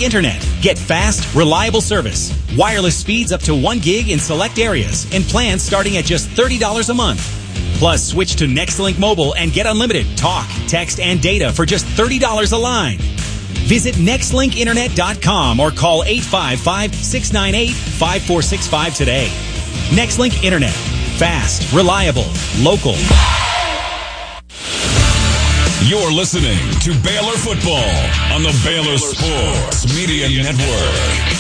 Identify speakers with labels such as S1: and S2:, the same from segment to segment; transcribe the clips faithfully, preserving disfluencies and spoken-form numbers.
S1: Nextlink Internet. Get fast, reliable service. Wireless speeds up to one gig in select areas and plans starting at just thirty dollars a month. Plus, switch to Nextlink Mobile and get unlimited talk, text, and data for just thirty dollars a line. Visit Nextlink Internet dot com or call eight five five, six nine eight, five four six five today. Nextlink Internet. Fast, reliable, local.
S2: You're listening to Baylor Football on the Baylor Sports Media Network.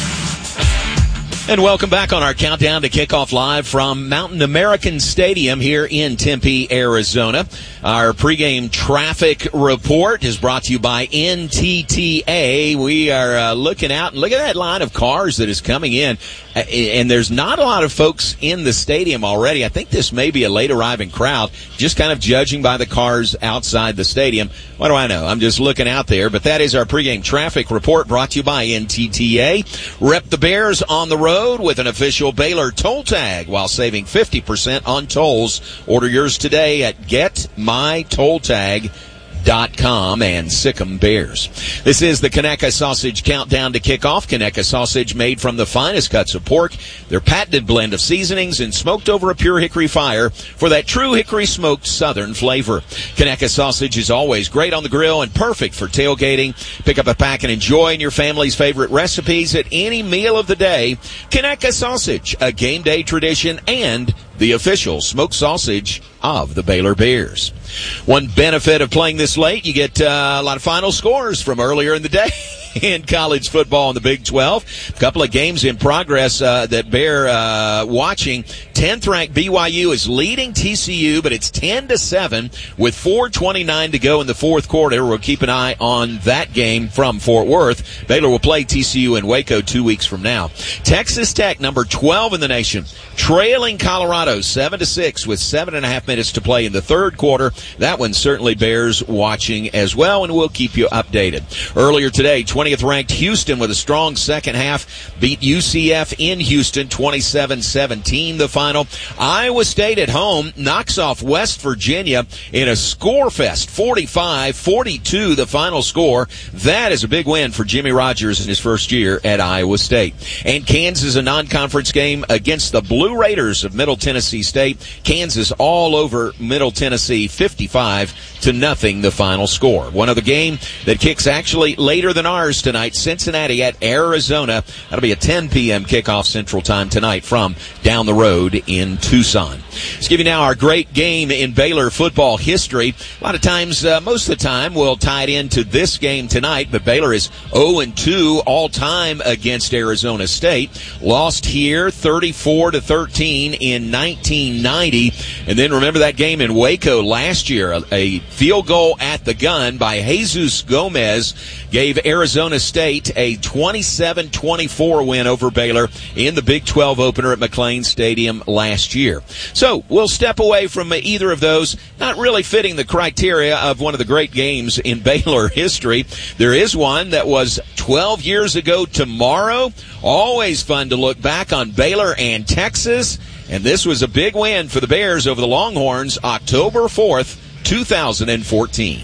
S3: And welcome back on our countdown to kickoff live from Mountain American Stadium here in Tempe, Arizona. Our pregame traffic report is brought to you by N T T A. We are uh, looking out and look at that line of cars that is coming in. Uh, and there's not a lot of folks in the stadium already. I think this may be a late arriving crowd, just kind of judging by the cars outside the stadium. What do I know? I'm just looking out there. But that is our pregame traffic report brought to you by N T T A. Rep the Bears on the road with an official Baylor toll tag while saving fifty percent on tolls. Order yours today at get my toll tag dot com and Sikkim Bears. This is the Conecuh Sausage Countdown to Kickoff. Conecuh Sausage made from the finest cuts of pork, their patented blend of seasonings, and smoked over a pure hickory fire for that true hickory smoked southern flavor. Conecuh Sausage is always great on the grill and perfect for tailgating. Pick up a pack and enjoy your family's favorite recipes at any meal of the day. Conecuh Sausage, a game day tradition and the official smoked sausage of the Baylor Bears. One benefit of playing this late, you get uh, a lot of final scores from earlier in the day in college football in the Big twelve. A couple of games in progress uh, that bear uh, watching. tenth ranked B Y U is leading T C U, but it's ten to seven with four twenty-nine to go in the fourth quarter. We'll keep an eye on that game from Fort Worth. Baylor will play T C U in Waco two weeks from now. Texas Tech, number twelve in the nation, trailing Colorado seven to six with seven and a half minutes to play in the third quarter. That one certainly bears watching as well, and we'll keep you updated. Earlier today, twentieth ranked Houston with a strong second half beat U C F in Houston twenty-seven seventeen the final. Iowa State at home knocks off West Virginia in a score fest, forty-five forty-two the final score. That is a big win for Jimmy Rogers in his first year at Iowa State. And Kansas, a non-conference game against the Blue Raiders of Middle Tennessee State. Kansas all over Middle Tennessee, fifty-five to nothing the final score. One other game that kicks actually later than ours tonight, Cincinnati at Arizona. That'll be a ten p.m. kickoff Central Time tonight from down the road in Tucson. Let's give you now our great game in Baylor football history. A lot of times, uh, most of the time, we'll tie it into this game tonight, but Baylor is oh and two all-time against Arizona State. Lost here thirty-four to thirteen in nineteen ninety. And then remember that game in Waco last year, a, a field goal at the gun by Jesus Gomez gave Arizona State a twenty-seven twenty-four win over Baylor in the Big twelve opener at McLean Stadium last year. So we'll step away from either of those, not really fitting the criteria of one of the great games in Baylor history. There is one that was twelve years ago tomorrow. Always fun to look back on Baylor and Texas. And this was a big win for the Bears over the Longhorns, October fourth, two thousand fourteen.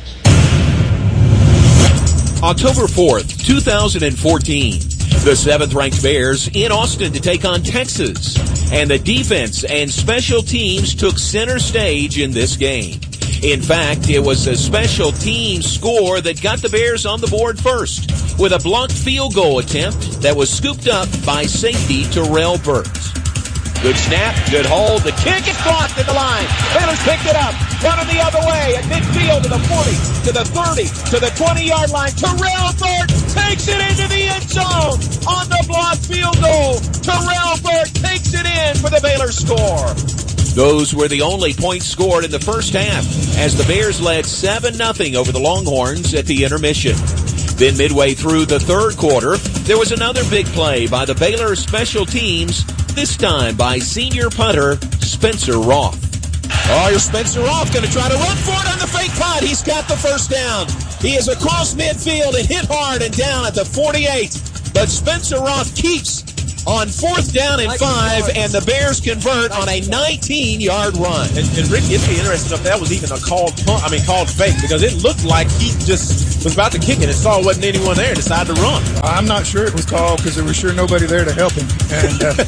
S3: October fourth, two thousand fourteen. The seventh-ranked Bears in Austin to take on Texas. And the defense and special teams took center stage in this game. In fact, it was a special teams score that got the Bears on the board first with a blocked field goal attempt that was scooped up by safety Terrell Burt. Good snap, good hold. The kick is blocked at the line. Baylor's picked it up. Running the other way at midfield to the forty, to the thirty, to the twenty-yard line. Terrell Burt takes it into the end zone on the blocked field goal. Terrell Burt takes it in for the Baylor score. Those were the only points scored in the first half as the Bears led seven nothing over the Longhorns at the intermission. Then midway through the third quarter, there was another big play by the Baylor special teams, this time by senior punter Spencer Roth. Oh, here's Spencer Roth going to try to run for it on the fake punt. He's got the first down. He is across midfield and hit hard and down at the forty-eight. But Spencer Roth keeps on fourth down and five, and the Bears convert on a nineteen-yard run.
S4: And, and Rick, it'd be interesting if that was even a called punt, I mean called fake, because it looked like he just was about to kick it and saw wasn't anyone there and decided to run.
S5: I'm not sure it was called because there was sure nobody there to help him. And uh,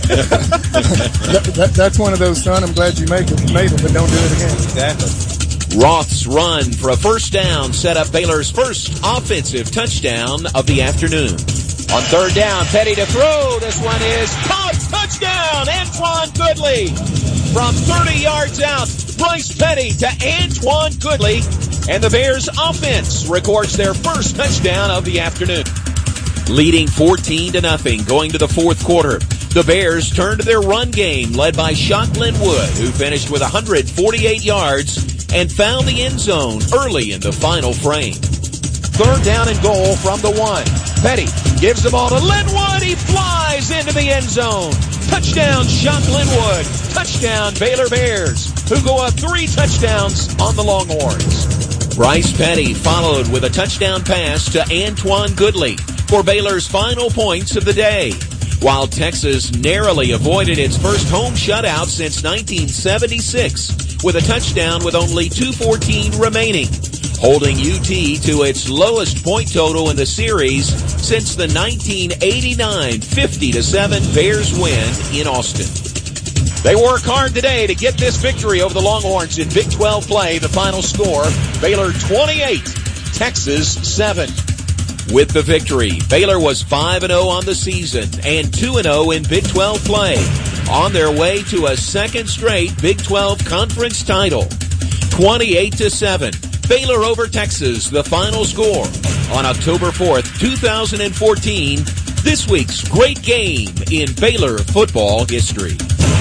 S5: that, that, that's one of those, son, I'm glad you made it, made it, but don't do it again.
S4: Exactly.
S3: Roth's run for a first down set up Baylor's first offensive touchdown of the afternoon. On third down, Petty to throw. This one is caught. Touchdown, Antoine Goodley. From thirty yards out, Bryce Petty to Antoine Goodley. And the Bears offense records their first touchdown of the afternoon. Leading fourteen to nothing going to the fourth quarter. The Bears turned to their run game led by Shocklin Wood, who finished with one hundred forty-eight yards and found the end zone early in the final frame. Third down and goal from the one. Petty gives the ball to Linwood. He flies into the end zone. Touchdown, Shocklin Wood. Touchdown, Baylor Bears, who go up three touchdowns on the Longhorns. Bryce Petty followed with a touchdown pass to Antoine Goodley for Baylor's final points of the day, while Texas narrowly avoided its first home shutout since nineteen seventy-six with a touchdown with only two fourteen remaining, holding U T to its lowest point total in the series since the nineteen eighty-nine fifty to seven Bears win in Austin. They work hard today to get this victory over the Longhorns in Big twelve play. The final score, Baylor twenty-eight, Texas seven. With the victory, Baylor was five and oh on the season and two and oh in Big twelve play, on their way to a second straight Big twelve conference title. twenty-eight to seven, Baylor over Texas, the final score on October fourth, two thousand fourteen. This week's great game in Baylor football history.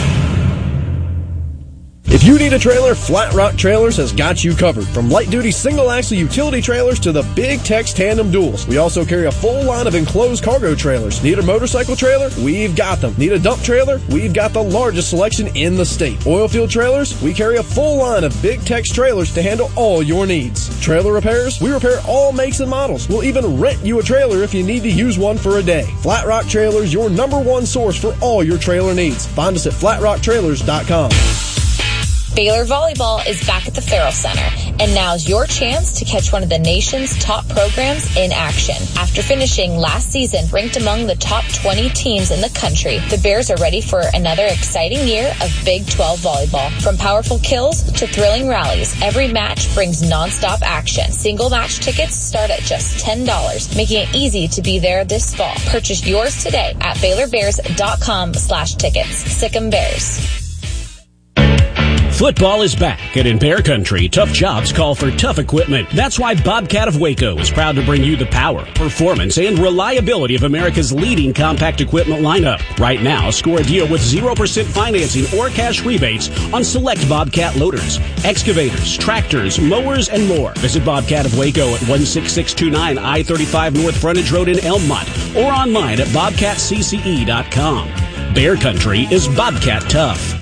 S6: If you need a trailer, Flat Rock Trailers has got you covered. From light-duty single-axle utility trailers to the Big Tex tandem duals. We also carry a full line of enclosed cargo trailers. Need a motorcycle trailer? We've got them. Need a dump trailer? We've got the largest selection in the state. Oil field trailers? We carry a full line of Big Tex trailers to handle all your needs. Trailer repairs? We repair all makes and models. We'll even rent you a trailer if you need to use one for a day. Flat Rock Trailers, your number one source for all your trailer needs. Find us at flat rock trailers dot com.
S7: Baylor Volleyball is back at the Farrell Center, and now's your chance to catch one of the nation's top programs in action. After finishing last season ranked among the top twenty teams in the country, the Bears are ready for another exciting year of Big twelve volleyball. From powerful kills to thrilling rallies, every match brings nonstop action. Single match tickets start at just ten dollars, making it easy to be there this fall. Purchase yours today at Baylor Bears dot com slash tickets. Sic 'em Bears.
S8: Football is back, and in Bear Country, tough jobs call for tough equipment. That's why Bobcat of Waco is proud to bring you the power, performance, and reliability of America's leading compact equipment lineup. Right now, score a deal with zero percent financing or cash rebates on select Bobcat loaders, excavators, tractors, mowers, and more. Visit Bobcat of Waco at one six six two nine I thirty-five North Frontage Road in Elmont or online at bobcat c c e dot com. Bear Country is Bobcat tough.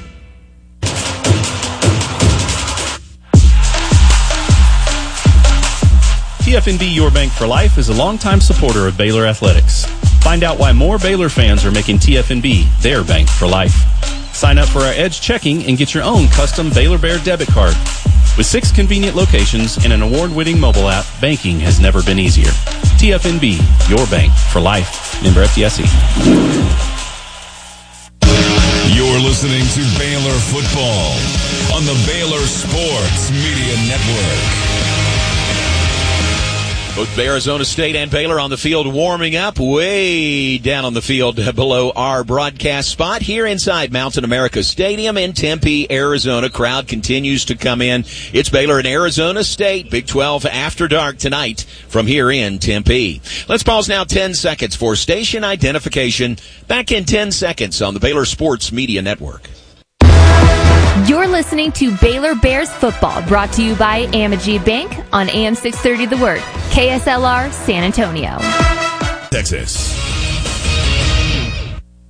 S9: T F N B Your Bank for Life is a longtime supporter of Baylor Athletics. Find out why more Baylor fans are making T F N B their bank for life. Sign up for our Edge checking and get your own custom Baylor Bear debit card. With six convenient locations and an award-winning mobile app, banking has never been easier. T F N B, your bank for life. Member F D I C.
S2: You're listening to Baylor Football on the Baylor Sports Media Network.
S3: Both Arizona State and Baylor on the field warming up way down on the field below our broadcast spot here inside Mountain America Stadium in Tempe, Arizona. Crowd continues to come in. It's Baylor and Arizona State, Big twelve After Dark tonight from here in Tempe. Let's pause now ten seconds for station identification. Back in ten seconds on the Baylor Sports Media Network.
S10: You're listening to Baylor Bears football, brought to you by Amegy Bank on A M six thirty The Word, K S L R San Antonio,
S2: Texas.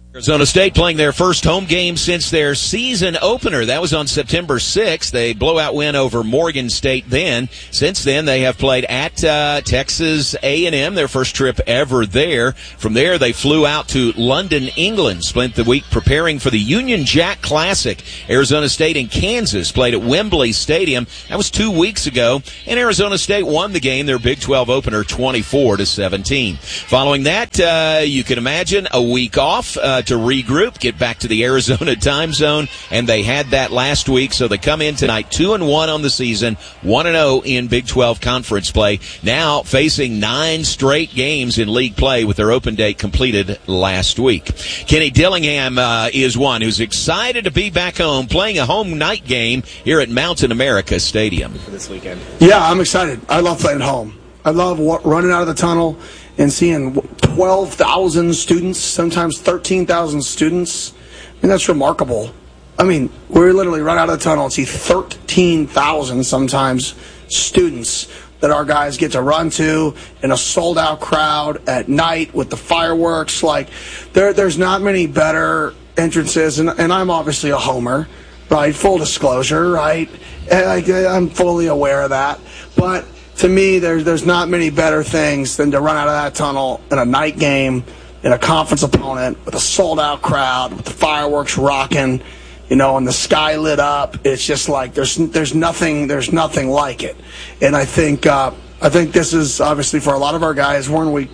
S3: Arizona State playing their first home game since their season opener. That was on September sixth. They blowout win over Morgan State then. Since then, they have played at uh, Texas A and M, their first trip ever there. From there, they flew out to London, England, spent the week preparing for the Union Jack Classic. Arizona State and Kansas played at Wembley Stadium. That was two weeks ago, and Arizona State won the game, their Big twelve opener, twenty-four to seventeen. Following that, uh, you can imagine a week off uh, to regroup, get back to the Arizona time zone, and they had that last week, so they come in tonight two and one on the season, one and oh in Big twelve conference play, now facing nine straight games in league play with their open date completed last week. Kenny Dillingham uh, is one who's excited to be back home playing a home night game here at Mountain America Stadium
S11: for this weekend.
S12: Yeah, I'm excited. I love playing home. I love what, running out of the tunnel and seeing twelve thousand students, sometimes thirteen thousand students. I mean, that's remarkable. I mean, we literally run out of the tunnel and see thirteen thousand sometimes students that our guys get to run to in a sold-out crowd at night with the fireworks. Like, there, there's not many better entrances, and, and I'm obviously a homer, right? Full disclosure, right? And I, I'm fully aware of that. But to me, there's there's not many better things than to run out of that tunnel in a night game, in a conference opponent, with a sold-out crowd, with the fireworks rocking, you know, and the sky lit up. It's just like there's there's nothing there's nothing like it. And I think uh, I think this is obviously for a lot of our guys. We're in week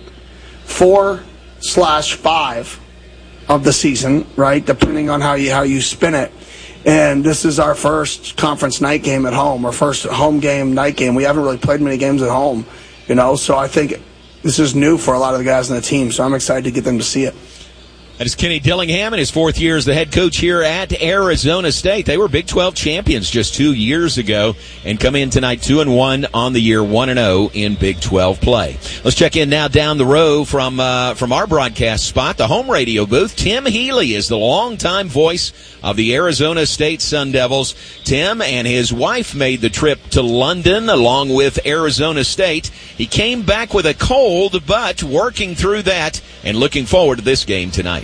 S12: four slash five of the season, right? Depending on how you how you spin it. And this is our first conference night game at home, our first home game, night game. We haven't really played many games at home, you know, so I think this is new for a lot of the guys on the team, so I'm excited to get them to see it.
S3: That is Kenny Dillingham in his fourth year as the head coach here at Arizona State. They were Big twelve champions just two years ago and come in tonight two and one on the year, one and oh in Big twelve play. Let's check in now down the row from uh, from our broadcast spot, the home radio booth. Tim Healy is the longtime voice of the Arizona State Sun Devils. Tim and his wife made the trip to London along with Arizona State. He came back with a cold, but working through that and looking forward to this game tonight.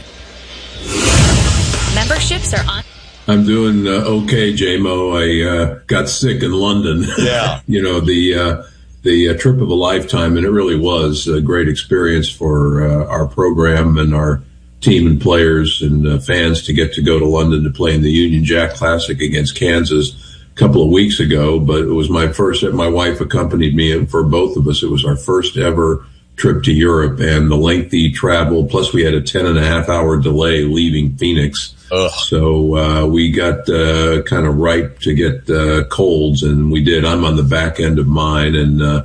S10: Memberships are on.
S13: I'm doing uh, okay, J-Mo. I uh, got sick in London.
S3: Yeah.
S13: you know, the uh, the uh, trip of a lifetime, and it really was a great experience for uh, our program and our team and players and uh, fans to get to go to London to play in the Union Jack Classic against Kansas a couple of weeks ago. But it was my first, my wife accompanied me, and for both of us, it was our first ever trip to Europe, and the lengthy travel, plus we had a ten and a half hour delay leaving Phoenix. Ugh. So uh, we got uh, kind of ripe to get uh, colds, and we did. I'm on the back end of mine, and uh,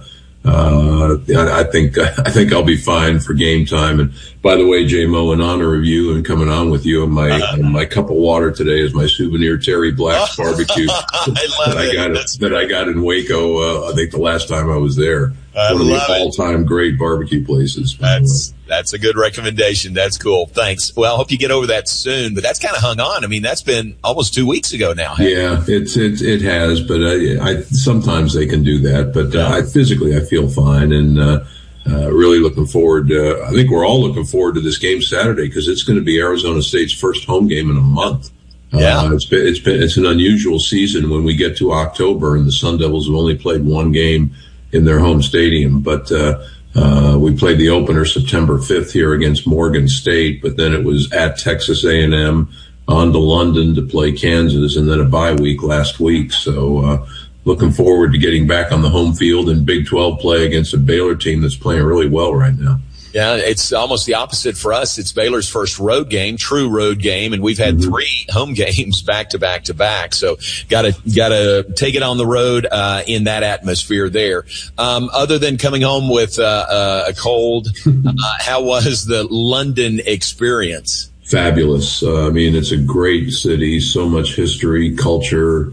S13: uh, I think I think I'll be fine for game time. And by the way, J-Mo, in honor of you and coming on with you, and my uh, my cup of water today is my souvenir Terry Black's barbecue
S3: I love
S13: that I got
S3: it.
S13: that I got in Waco. Uh, I think the last time I was there.
S3: I
S13: One of the
S3: love it.
S13: all-time great barbecue places.
S3: That's that's a good recommendation. That's cool. Thanks. Well, I hope you get over that soon. But that's kind of hung on. I mean, that's been almost two weeks ago now.
S13: Yeah, it's it it has. But I, I sometimes they can do that. But uh, I physically I feel fine, and uh, uh, really looking forward. Uh, I think we're all looking forward to this game Saturday because it's going to be Arizona State's first home game in a month.
S3: Yeah,
S13: uh, it's been it's been it's an unusual season when we get to October and the Sun Devils have only played one game in their home stadium, but uh, uh, we played the opener September fifth here against Morgan State, but then it was at Texas A and M, on to London to play Kansas, and then a bye week last week. So uh, looking forward to getting back on the home field in Big twelve play against a Baylor team that's playing really well right now.
S3: Yeah, it's almost the opposite for us. It's Baylor's first road game, true road game, and we've had mm-hmm. three home games back to back to back. So gotta, gotta take it on the road, uh, in that atmosphere there. Um, other than coming home with, uh, uh a cold, uh, how was the London experience?
S13: Fabulous. Uh, I mean, it's a great city, so much history, culture.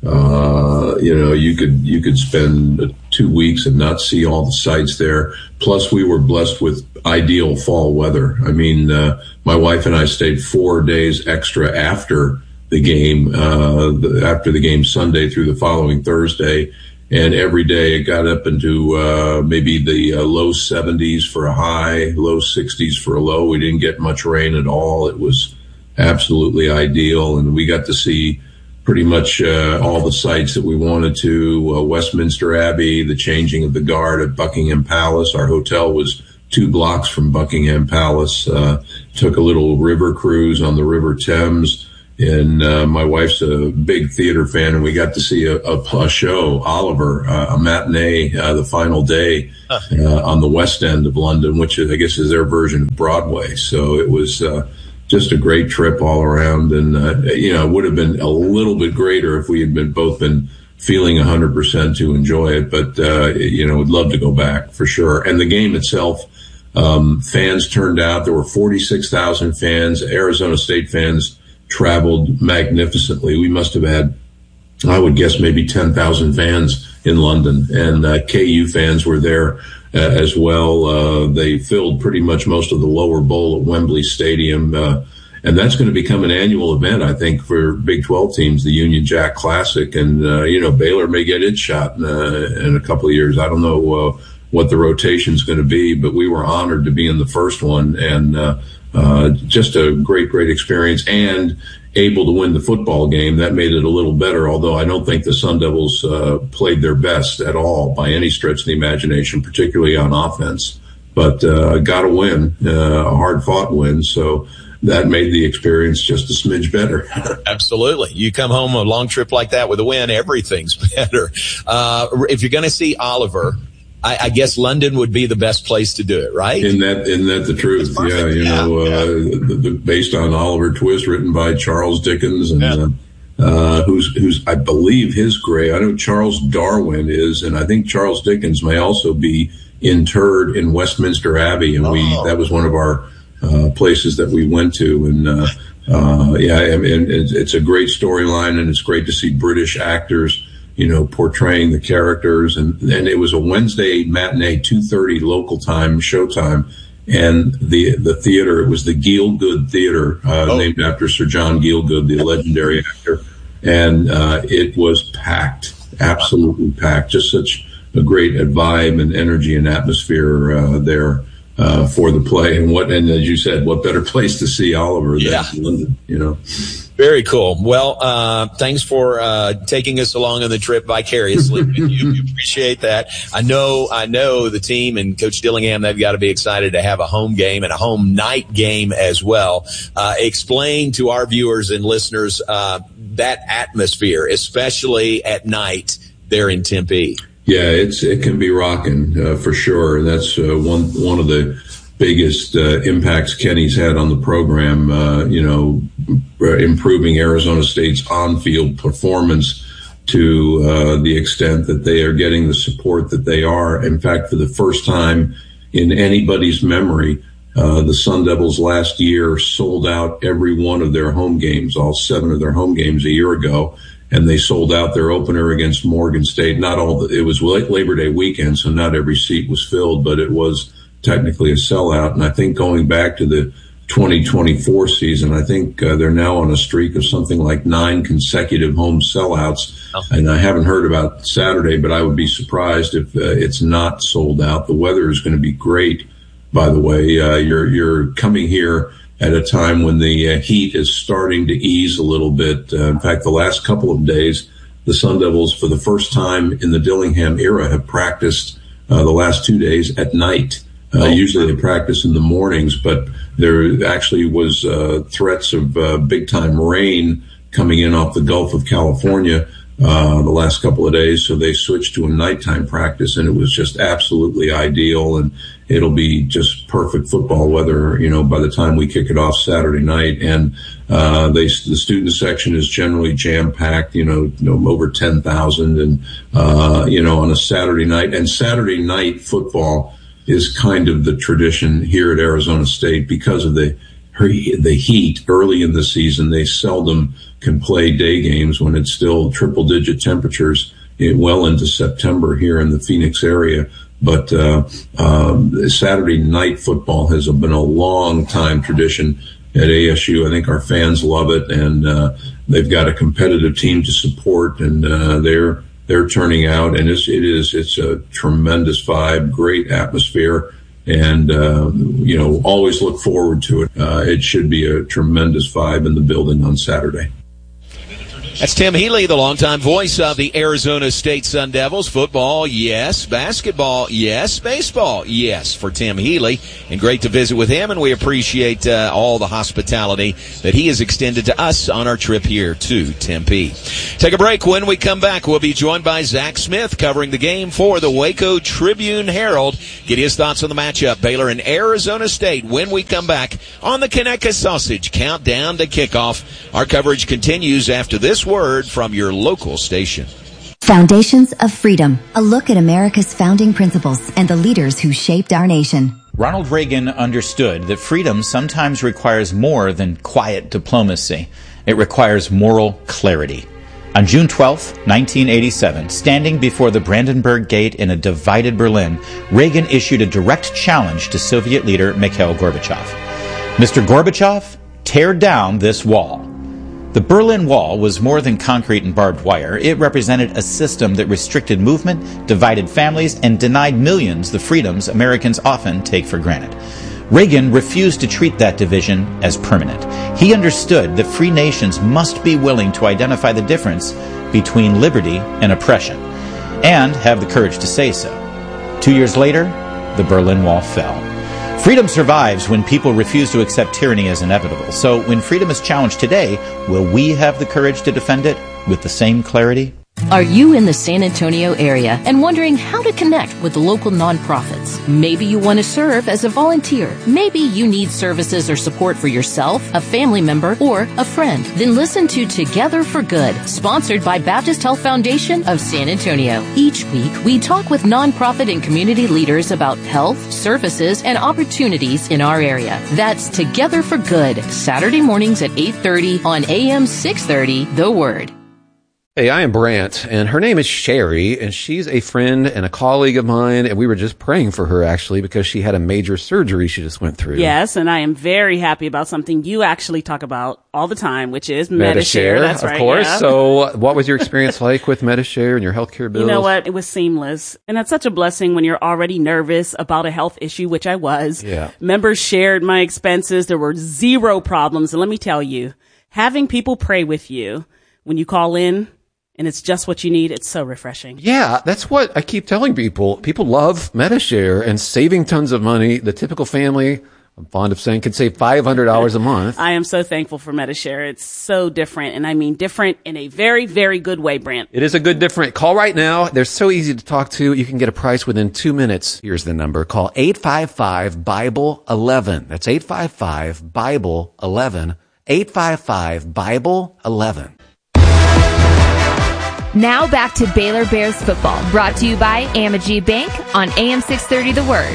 S13: Uh, you know, you could, you could spend two weeks and not see all the sights there. Plus we were blessed with ideal fall weather. I mean, uh, my wife and I stayed four days extra after the game, uh, the, after the game Sunday through the following Thursday. And every day it got up into uh, maybe the uh, low seventies for a high, low sixties for a low. We didn't get much rain at all. It was absolutely ideal, and we got to see pretty much uh, all the sites that we wanted to. Uh, Westminster Abbey, the changing of the guard at Buckingham Palace. Our hotel was two blocks from Buckingham Palace. Uh, took a little river cruise on the River Thames. And uh, my wife's a big theater fan, and we got to see a, a, a show, Oliver, uh, a matinee, uh, the final day uh, on the West End of London, which is, I guess is their version of Broadway. So it was uh, just a great trip all around. And, uh, you know, it would have been a little bit greater if we had been both been feeling one hundred percent to enjoy it. But, uh, you know, would love to go back for sure. And the game itself, um, fans turned out. There were forty-six thousand fans, Arizona State fans traveled magnificently. We must have had, I would guess, maybe ten thousand fans in London, and uh, K U fans were there uh, as well. Uh, they filled pretty much most of the lower bowl at Wembley Stadium, uh, and that's going to become an annual event, I think, for Big twelve teams, the Union Jack Classic. And, uh, you know, Baylor may get its shot in, uh, in a couple of years. I don't know uh, what the rotation is going to be, but we were honored to be in the first one, and uh, Uh, just a great, great experience, and able to win the football game. That made it a little better, although I don't think the Sun Devils uh, played their best at all by any stretch of the imagination, particularly on offense. But uh, got a win, uh, a hard-fought win, so that made the experience just a smidge better.
S3: Absolutely. You come home a long trip like that with a win, everything's better. Uh, if you're going to see Oliver, I, I guess London would be the best place to do it, right?
S13: Isn't that, isn't that the truth? Yeah, you
S3: yeah,
S13: know,
S3: yeah.
S13: Uh, the, the, based on Oliver Twist, written by Charles Dickens, and yeah. uh, uh, who's, who's, I believe his grave, I know Charles Darwin is, and I think Charles Dickens may also be interred in Westminster Abbey, and oh. we, that was one of our uh, places that we went to, and uh, uh, yeah, and it's, it's a great storyline, and it's great to see British actors, you know, portraying the characters. And, and it was a Wednesday matinee, two thirty local time, showtime. And the, the theater, it was the Gielgud Theater, uh, oh. named after Sir John Gielgud, the legendary actor. And, uh, it was packed, absolutely packed. Just such a great vibe and energy and atmosphere, uh, there, uh, for the play. And what, and as you said, what better place to see Oliver
S3: yeah.
S13: than London, you know?
S3: Very cool. Well, uh, thanks for, uh, taking us along on the trip vicariously. you, you appreciate that. I know, I know the team and Coach Dillingham, they've got to be excited to have a home game and a home night game as well. Uh, explain to our viewers and listeners, uh, that atmosphere, especially at night there in Tempe.
S13: Yeah, it's, it can be rocking, uh, for sure. And that's, uh, one, one of the biggest uh, impacts Kenny's had on the program, uh, you know, improving Arizona State's on-field performance to uh, the extent that they are getting the support that they are. In fact, for the first time in anybody's memory, uh, the Sun Devils last year sold out every one of their home games, all seven of their home games a year ago. And they sold out their opener against Morgan State. Not all, the, it was Labor Day weekend, so not every seat was filled, but it was technically a sellout. And I think going back to the twenty twenty-four season, I think uh, they're now on a streak of something like nine consecutive home sellouts. Oh. And I haven't heard about Saturday, but I would be surprised if uh, it's not sold out. The weather is going to be great, by the way. Uh, you're, you're coming here at a time when the uh, heat is starting to ease a little bit. Uh, in fact, the last couple of days, the Sun Devils, for the first time in the Dillingham era, have practiced uh, the last two days at night. Uh, usually they practice in the mornings, but there actually was uh, threats of uh, big-time rain coming in off the Gulf of California uh, the last couple of days, so they switched to a nighttime practice, and it was just absolutely ideal, and it'll be just perfect football weather, you know, by the time we kick it off Saturday night. And uh, they, the student section is generally jam-packed, you know, you know over ten thousand, and, uh, you know, on a Saturday night. And Saturday night football is kind of the tradition here at Arizona State because of the the heat early in the season. They seldom can play day games when it's still triple digit temperatures well into September here in the Phoenix area. But uh, um, Saturday night football has been a long time tradition at A S U. I think our fans love it, and uh, they've got a competitive team to support, and uh, they're they're turning out, and it's, it is it's a tremendous vibe, great atmosphere, and uh, you know, always look forward to it. Uh, it should be a tremendous vibe in the building on Saturday.
S3: That's Tim Healy, the longtime voice of the Arizona State Sun Devils. Football, yes. Basketball, yes. Baseball, yes, for Tim Healy. And great to visit with him, and we appreciate uh, all the hospitality that he has extended to us on our trip here to Tempe. Take a break. When we come back, we'll be joined by Zach Smith covering the game for the Waco Tribune-Herald. Get his thoughts on the matchup, Baylor and Arizona State, when we come back on the Conecuh Sausage Countdown to Kickoff. Our coverage continues after this word from your local station.
S11: Foundations of Freedom, a look at America's founding principles and the leaders who shaped our nation.
S14: Ronald Reagan understood that freedom sometimes requires more than quiet diplomacy. It requires moral clarity. On June twelfth, nineteen eighty-seven, standing before the Brandenburg Gate in a divided Berlin, Reagan issued a direct challenge to Soviet leader Mikhail Gorbachev. Mister Gorbachev, tear down this wall. The Berlin Wall was more than concrete and barbed wire. It represented a system that restricted movement, divided families, and denied millions the freedoms Americans often take for granted. Reagan refused to treat that division as permanent. He understood that free nations must be willing to identify the difference between liberty and oppression, and have the courage to say so. Two years later, the Berlin Wall fell. Freedom survives when people refuse to accept tyranny as inevitable. So when freedom is challenged today, will we have the courage to defend it with the same clarity?
S15: Are you in the San Antonio area and wondering how to connect with local nonprofits? Maybe you want to serve as a volunteer. Maybe you need services or support for yourself, a family member, or a friend. Then listen to Together for Good, sponsored by Baptist Health Foundation of San Antonio. Each week, we talk with nonprofit and community leaders about health, services, and opportunities in our area. That's Together for Good, Saturday mornings at eight thirty on A M six thirty, The Word.
S16: Hey, I am Brant, and her name is Sherry, and she's a friend and a colleague of mine, and we were just praying for her, actually, because she had a major surgery she just went through.
S17: Yes, and I am very happy about something you actually talk about all the time, which is
S16: MediShare.
S17: MediShare. That's right,
S16: of course.
S17: Yeah.
S16: So what was your experience like with MediShare and your healthcare bills?
S17: You know what? It was seamless, and that's such a blessing when you're already nervous about a health issue, which I was.
S16: Yeah.
S17: Members shared my expenses. There were zero problems, and let me tell you, having people pray with you when you call in, and it's just what you need, it's so refreshing.
S16: Yeah, that's what I keep telling people. People love MediShare and saving tons of money. The typical family, I'm fond of saying, can save five hundred dollars a month.
S17: I am so thankful for MediShare. It's so different, and I mean different in a very, very good way, Brant.
S16: It is a good different. Call right now. They're so easy to talk to. You can get a price within two minutes. Here's the number. Call eight five five, Bible eleven. That's eight five five, Bible eleven. eight five five, Bible eleven.
S10: Now back to Baylor Bears football, brought to you by Amegy Bank on A M six thirty The Word.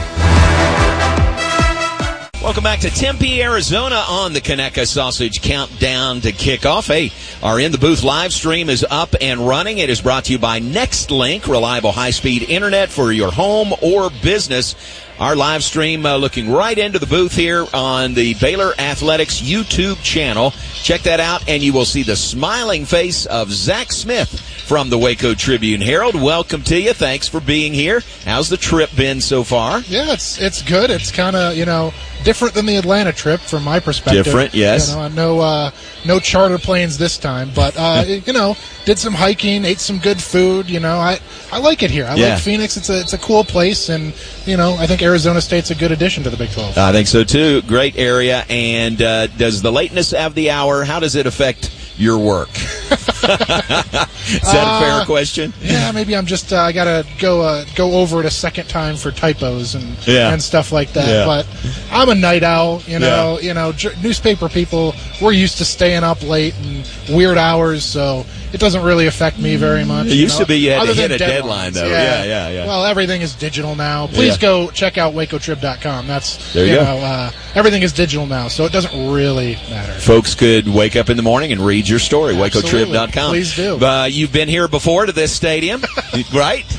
S3: Welcome back to Tempe, Arizona on the Conecuh Sausage Countdown to Kickoff. Hey, our In the Booth live stream is up and running. It is brought to you by NextLink, reliable high-speed internet for your home or business. Our live stream uh, looking right into the booth here on the Baylor Athletics YouTube channel. Check that out, and you will see the smiling face of Zach Smith from the Waco Tribune-Herald. Welcome to you. Thanks for being here. How's the trip been so far?
S18: Yeah, it's it's good. It's kind of, you know, different than the Atlanta trip from my perspective.
S3: Different, yes.
S18: You know, no, uh, no charter planes this time, but, uh, you know, did some hiking, ate some good food. You know, I, I like it here. I
S3: yeah.
S18: like Phoenix. It's a, it's a cool place, and, you know, I think Arizona State's a good addition to the Big twelve.
S3: I think so, too. Great area. And uh, does the lateness of the hour, how does it affect your work? Is that a fair
S18: uh,
S3: question?
S18: Yeah, maybe I'm just uh, I gotta go uh, go over it a second time for typos and
S3: yeah.
S18: and stuff like that.
S3: Yeah.
S18: But I'm a night owl, you know.
S3: Yeah.
S18: You know, j- newspaper people, we're used to staying up late and weird hours, so it doesn't really affect me very much.
S3: It used
S18: know?
S3: to be you had
S18: Other
S3: to hit a
S18: than
S3: deadline, though.
S18: Yeah.
S3: Yeah, yeah, yeah.
S18: Well, everything is digital now. Please
S3: Yeah.
S18: go check out waco trib dot com. That's
S3: There you
S18: you
S3: go.
S18: know uh, everything is digital now, so it doesn't really matter.
S3: Folks could wake up in the morning and read your story, waco trib dot com.
S18: Please do.
S3: Uh, you've been here before to this stadium, right?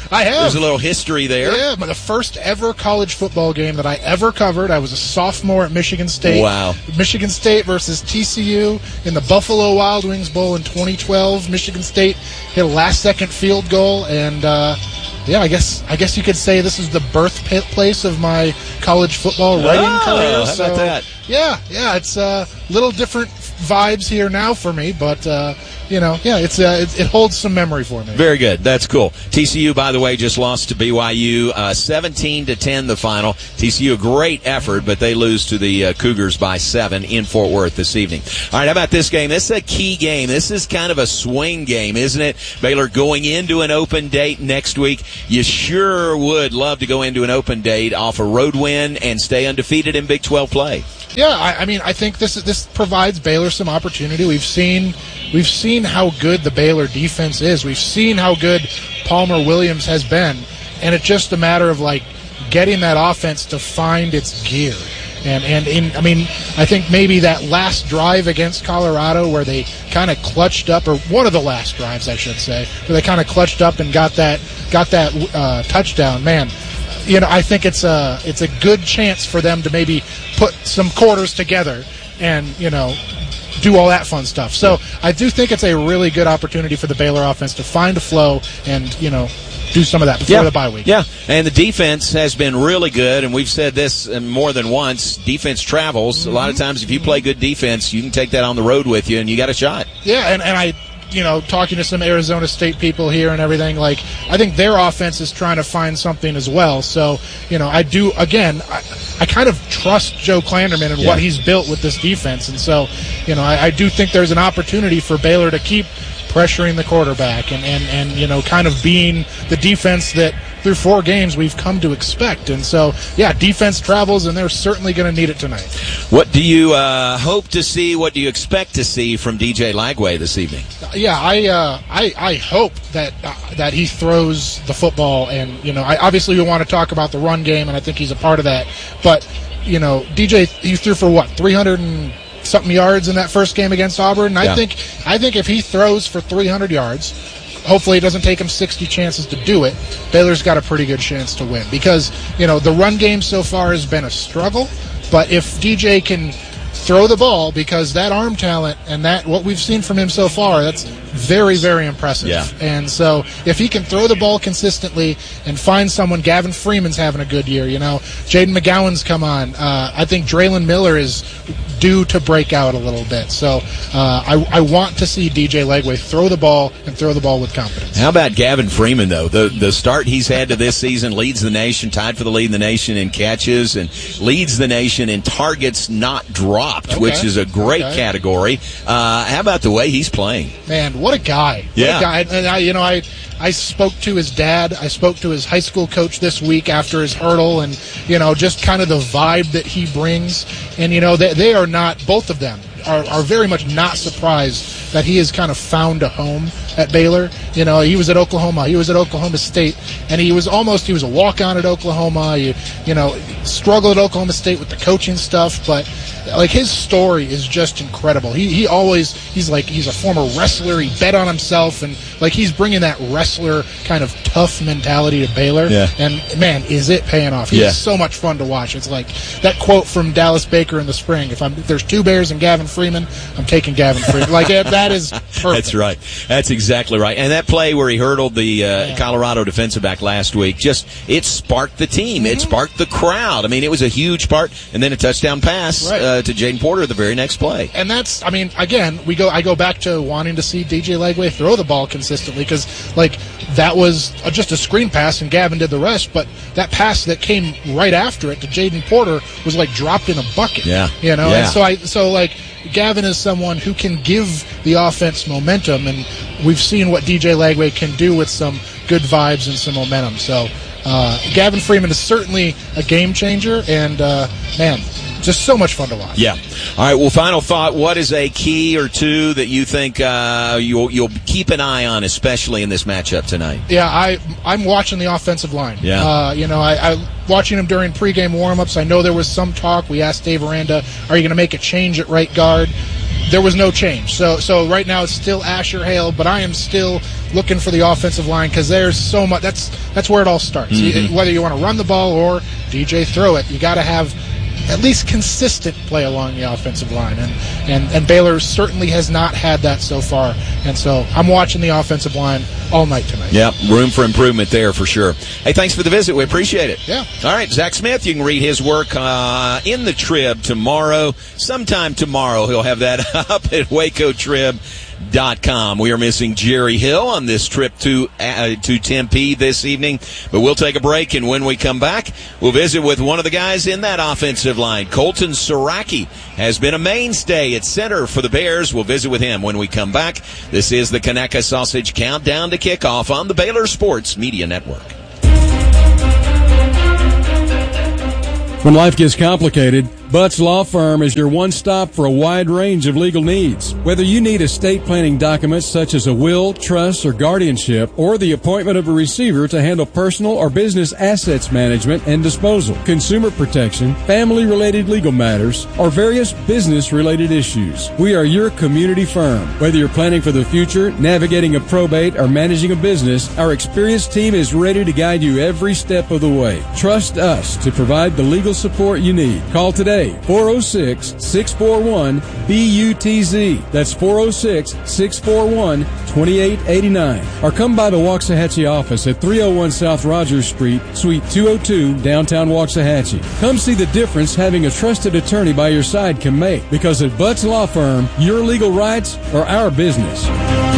S18: I have.
S3: There's a little history there.
S18: Yeah, but the first ever college football game that I ever covered, I was a sophomore at Michigan State.
S3: Wow.
S18: Michigan State versus T C U in the Buffalo Wild Wings Bowl in twenty twelve. Michigan State hit a last-second field goal, and uh, yeah, I guess I guess you could say this is the birthplace of my college football writing
S3: oh,
S18: career.
S3: How
S18: so,
S3: about that?
S18: Yeah, yeah, it's a uh, little different vibes here now for me, but uh, you know, yeah, it's uh, it, it holds some memory for me.
S3: Very good. That's cool. T C U, by the way, just lost to B Y U, uh, seventeen to ten. The final. T C U, a great effort, but they lose to the uh, Cougars by seven in Fort Worth this evening. All right, how about this game? This is a key game. This is kind of a swing game, isn't it? Baylor going into an open date next week. You sure would love to go into an open date off a road win and stay undefeated in Big twelve play.
S18: Yeah, I, I mean, I think this this provides Baylor some opportunity. We've seen we've seen how good the Baylor defense is. We've seen how good Palmer Williams has been, and it's just a matter of like getting that offense to find its gear. And and in, I mean, I think maybe that last drive against Colorado where they kind of clutched up, or one of the last drives, I should say, where they kind of clutched up and got that got that uh, touchdown. Man, you know, I think it's a it's a good chance for them to maybe put some quarters together and, you know, do all that fun stuff. So I do think it's a really good opportunity for the Baylor offense to find a flow and, you know, do some of that before
S3: yeah.
S18: the bye week.
S3: Yeah, and the defense has been really good, and we've said this more than once. Defense travels. Mm-hmm. A lot of times if you play good defense, you can take that on the road with you, and you got a shot.
S18: Yeah, and, and I... you know, talking to some Arizona State people here and everything, like, I think their offense is trying to find something as well. So, you know, I do, again, I, I kind of trust Joe Klanderman and yeah. what he's built with this defense. And so, you know, I, I do think there's an opportunity for Baylor to keep pressuring the quarterback and, and, and, you know, kind of being the defense that through four games we've come to expect. And so, yeah, defense travels, and they're certainly going to need it tonight.
S3: What do you uh, hope to see, what do you expect to see from D J Lagway this evening?
S18: Yeah, I uh, I, I hope that uh, that he throws the football, and, you know, I, obviously we want to talk about the run game, and I think he's a part of that. But, you know, D J, he threw for what, three hundred and something yards in that first game against Auburn? And I
S3: yeah.
S18: think I think if he throws for three hundred yards, hopefully it doesn't take him sixty chances to do it, Baylor's got a pretty good chance to win. Because, you know, the run game so far has been a struggle, but if D J can throw the ball, because that arm talent and that what we've seen from him so far, that's very, very impressive.
S3: Yeah.
S18: And so if he can throw the ball consistently and find someone, Gavin Freeman's having a good year, you know, Jaden McGowan's come on. Uh, I think Draylon Miller is due to break out a little bit. So uh, I, I want to see D J Lagway throw the ball and throw the ball with confidence.
S3: How about Gavin Freeman, though? The the start he's had to this season, leads the nation, tied for the lead in the nation in catches, and leads the nation in targets not dropped,
S18: okay.
S3: which is a great
S18: okay.
S3: category. Uh, how about the way he's playing?
S18: Man, what a guy. What
S3: yeah.
S18: a guy. And I, you know, I I spoke to his dad. I spoke to his high school coach this week after his hurdle, and, you know, just kind of the vibe that he brings. And, you know, they, they are not, both of them are, are very much not surprised that he has kind of found a home at Baylor. You know, he was at Oklahoma. He was at Oklahoma State, and he was almost, he was a walk-on at Oklahoma. You, you know, struggled at Oklahoma State with the coaching stuff, but, like, his story is just incredible. He he always, he's like, he's a former wrestler. He bet on himself, and, like, he's bringing that wrestler kind of tough mentality to Baylor.
S3: Yeah.
S18: And, man, is it paying off. He's
S3: yeah.
S18: so much fun to watch. It's like that quote from Dallas Baker in the spring. If, I'm, if there's two Bears and Gavin Freeman, I'm taking Gavin Freeman. Like, that is perfect.
S3: That's right. That's exactly right. And that play where he hurdled the uh,
S18: yeah.
S3: Colorado defensive back last week, just, it sparked the team.
S18: Mm-hmm.
S3: It sparked the crowd. I mean, it was a huge part. And then a touchdown pass
S18: right.
S3: uh, to Jaden Porter the very next play.
S18: And that's, I mean, again, we go. I go back to wanting to see D J Lagway throw the ball consistently, because, like, that was just a screen pass and Gavin did the rest. But that pass that came right after it to Jaden Porter was like dropped in a bucket.
S3: Yeah,
S18: you know.
S3: Yeah.
S18: And so I, so like, Gavin is someone who can give the offense momentum, and we've seen what D J Lagway can do with some good vibes and some momentum. So uh, Gavin Freeman is certainly a game changer, and uh, man, just so much fun to watch.
S3: Yeah. All right. Well, final thought. What is a key or two that you think uh, you'll you'll keep an eye on, especially in this matchup tonight?
S18: Yeah, I I'm watching the offensive line.
S3: Yeah.
S18: Uh, you know, I, I watching him during pregame warmups. I know there was some talk. We asked Dave Aranda, "Are you going to make a change at right guard?" there was no change. So so right now it's still Asher Hale, but I am still looking for the offensive line because there's so much. That's that's where it all starts.
S3: Mm-hmm.
S18: You, whether you want to run the ball or D J throw it, you got to have at least consistent play along the offensive line, and, and and Baylor certainly has not had that so far. And so I'm watching the offensive line all night tonight.
S3: Yep, room for improvement there for sure. Hey, thanks for the visit. We appreciate it.
S18: Yeah.
S3: All right, Zach Smith, you can read his work uh, in the Trib tomorrow. Sometime tomorrow he'll have that up at Waco Trib dot com. We are missing Jerry Hill on this trip to uh, to Tempe this evening, but we'll take a break, and when we come back, we'll visit with one of the guys in that offensive line. Colton Siraki has been a mainstay at center for the Bears. We'll visit with him when we come back. This is the Conecuh Sausage Countdown to Kickoff on the Baylor Sports Media Network.
S19: When life gets complicated, Butts Law Firm is your one-stop for a wide range of legal needs. Whether you need estate planning documents such as a will, trust, or guardianship, or the appointment of a receiver to handle personal or business assets management and disposal, consumer protection, family-related legal matters, or various business-related issues, we are your community firm. Whether you're planning for the future, navigating a probate, or managing a business, our experienced team is ready to guide you every step of the way. Trust us to provide the legal support you need. Call today, four oh six, six four one, B U T Z. That's four oh six, six four one, two eight eight nine. Or come by the Waxahachie office at three oh one South Rogers Street, Suite two oh two, downtown Waxahachie. Come see the difference having a trusted attorney by your side can make. Because at Butts Law Firm, your legal rights are our business.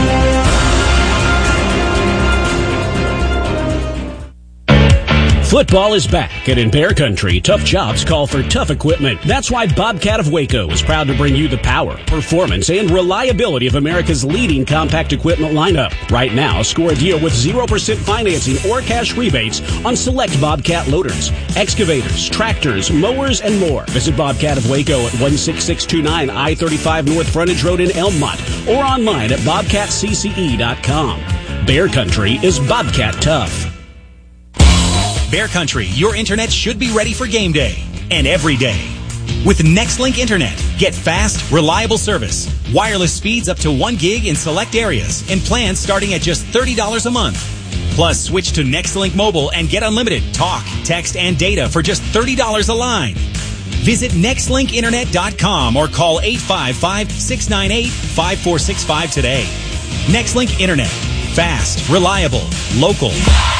S8: Football is back, and in Bear Country, tough jobs call for tough equipment. That's why Bobcat of Waco is proud to bring you the power, performance, and reliability of America's leading compact equipment lineup. Right now, score a deal with zero percent financing or cash rebates on select Bobcat loaders, excavators, tractors, mowers, and more. Visit Bobcat of Waco at one six six two nine I thirty-five North Frontage Road in Elmont or online at bobcat c c e dot com. Bear Country is Bobcat tough.
S1: Bear Country, your internet should be ready for game day and every day. With Nextlink Internet, get fast, reliable service, wireless speeds up to one gig in select areas, and plans starting at just thirty dollars a month. Plus, switch to Nextlink Mobile and get unlimited talk, text, and data for just thirty dollars a line. Visit nextlink internet dot com or call eight five five, six nine eight, five four six five today. Nextlink Internet. Fast, reliable, local.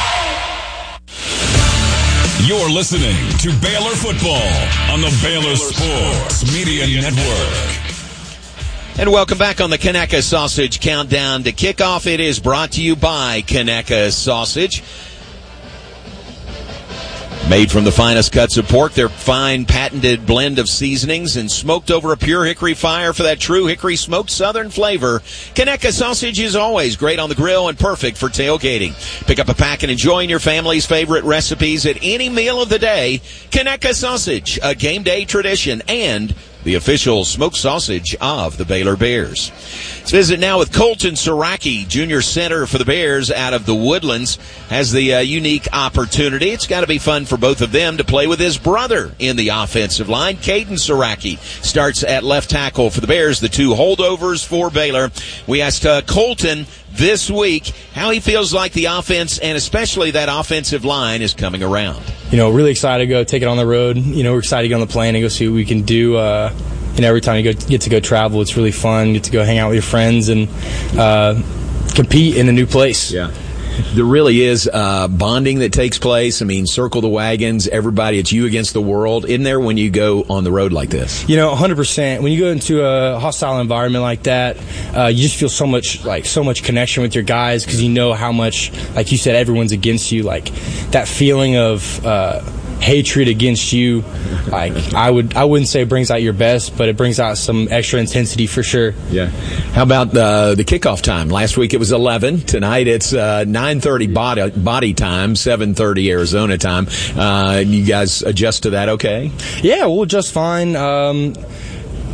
S2: You're listening to Baylor Football on the Baylor Sports Media Network.
S3: And welcome back on the Conecuh Sausage Countdown to Kickoff. It is brought to you by Conecuh Sausage. Made from the finest cuts of pork, their fine patented blend of seasonings and smoked over a pure hickory fire for that true hickory smoked southern flavor. Conecuh Sausage is always great on the grill and perfect for tailgating. Pick up a pack and enjoy your family's favorite recipes at any meal of the day. Conecuh Sausage, a game day tradition and the official smoked sausage of the Baylor Bears. Let's visit now with Colton Siraki, junior center for the Bears out of the Woodlands. Has the uh, unique opportunity. It's got to be fun for both of them to play with his brother in the offensive line. Caden Siraki starts at left tackle for the Bears, the two holdovers for Baylor. We asked uh, Colton this week how he feels like the offense and especially that offensive line is coming around.
S20: You know, really excited to go take it on the road. You know, we're excited to get on the plane and go see what we can do. Uh, you know, every time you go, get to go travel, it's really fun. You get to go hang out with your friends and uh, compete in a new place.
S3: Yeah. There really is uh, bonding that takes place. I mean, circle the wagons, everybody, it's you against the world. Isn't there when you go on the road like this?
S20: You know, one hundred percent. When you go into a hostile environment like that, uh, you just feel so much, like, so much connection with your guys because you know how much, like you said, everyone's against you. Like, that feeling of uh, hatred against you, like, I, would, I wouldn't say it brings out your best, but it brings out some extra intensity for sure.
S3: Yeah. How about uh, the kickoff time? Last week it was eleven. Tonight it's uh, nine thirty body, body time, seven thirty Arizona time. Uh, you guys adjust to that okay?
S20: Yeah, we'll adjust fine. Um,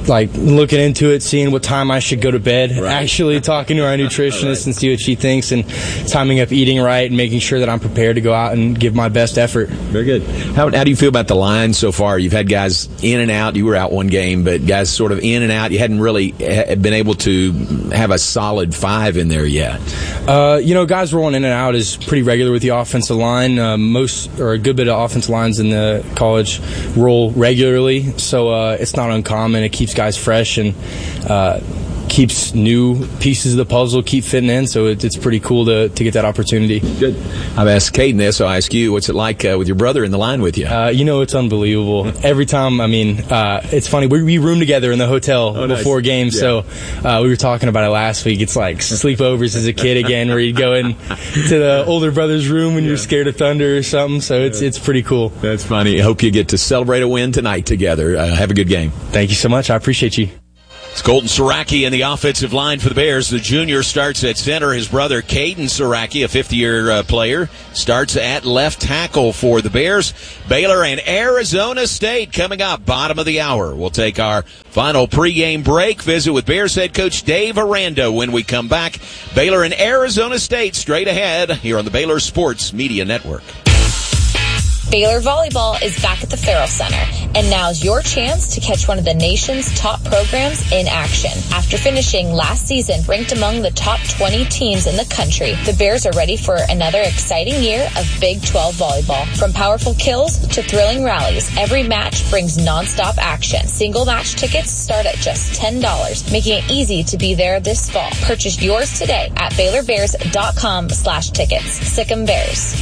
S20: like looking into it, seeing what time I should go to bed, right. actually talking to our nutritionist right. and see what she thinks, and timing up eating right and making sure that I'm prepared to go out and give my best effort.
S3: Very good. How, how do you feel about the line so far? You've had guys in and out. You were out one game, but guys sort of in and out. You hadn't really been able to have a solid five in there yet.
S20: Uh, you know, guys rolling in and out is pretty regular with the offensive line. Uh, most, or a good bit of offensive lines in the college roll regularly, so uh, it's not uncommon. It keeps guys fresh and uh, keeps new pieces of the puzzle keep fitting in, so it, it's pretty cool to, to get that opportunity.
S3: Good. I've asked Caden this, so I ask you, what's it like uh, with your brother in the line with you?
S20: Uh, you know, it's unbelievable. Every time, I mean, uh, it's funny, we, we room together in the hotel oh, before nice. games, yeah. so uh, we were talking about it last week. It's like sleepovers as a kid again, where you'd go in to the older brother's room when yeah. you're scared of thunder or something, so it's, it's pretty cool.
S3: That's funny. I hope you get to celebrate a win tonight together. Uh, have a good game.
S20: Thank you so much. I appreciate you.
S3: It's Colton Siraki in the offensive line for the Bears. The junior starts at center. His brother, Caden Siraki, a fifth-year uh, player, starts at left tackle for the Bears. Baylor and Arizona State coming up, bottom of the hour. We'll take our final pregame break, visit with Bears head coach Dave Aranda when we come back. Baylor and Arizona State straight ahead here on the Baylor Sports Media Network.
S7: Baylor Volleyball is back at the Farrell Center, and now's your chance to catch one of the nation's top programs in action. After finishing last season ranked among the top twenty teams in the country, the Bears are ready for another exciting year of Big twelve volleyball. From powerful kills to thrilling rallies, every match brings nonstop action. Single match tickets start at just ten dollars, making it easy to be there this fall. Purchase yours today at Baylor Bears dot com slash tickets. Sic 'em Bears.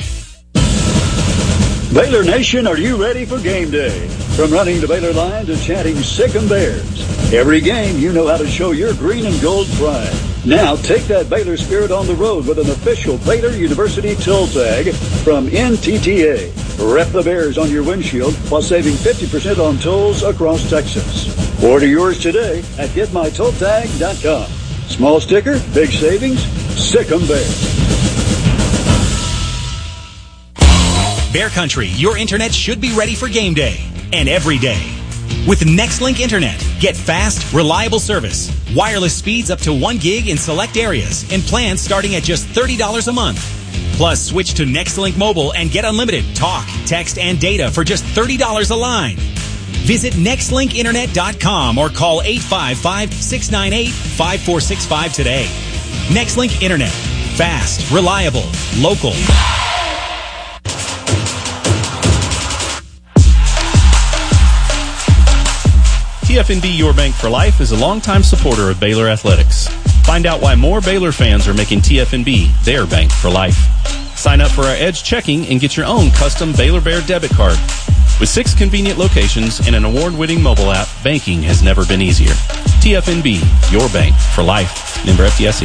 S21: Baylor Nation, are you ready for game day? From running the Baylor line to chanting Sic 'em Bears. Every game, you know how to show your green and gold pride. Now, take that Baylor spirit on the road with an official Baylor University toll tag from N T T A. Rep the Bears on your windshield while saving fifty percent on tolls across Texas. Order yours today at get my toll tag dot com. Small sticker, big savings, Sic 'em Bears.
S1: Bear Country, your internet should be ready for game day and every day. With Nextlink Internet, get fast, reliable service, wireless speeds up to one gig in select areas, and plans starting at just thirty dollars a month. Plus, switch to Nextlink Mobile and get unlimited talk, text, and data for just thirty dollars a line. Visit Nextlink Internet dot com or call eight five five, six nine eight, five four six five today. Nextlink Internet. Fast, reliable, local.
S9: T F N B Your Bank for Life is a longtime supporter of Baylor Athletics. Find out why more Baylor fans are making T F N B their bank for life. Sign up for our Edge checking and get your own custom Baylor Bear debit card. With six convenient locations and an award-winning mobile app, banking has never been easier. T F N B, your bank for life. Member F D I C.